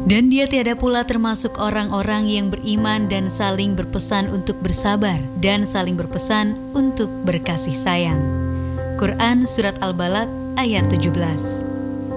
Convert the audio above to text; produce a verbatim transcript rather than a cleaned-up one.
Dan dia tiada pula termasuk orang-orang yang beriman dan saling berpesan untuk bersabar dan saling berpesan untuk berkasih sayang. Quran Surat Al-Balad ayat tujuh belas.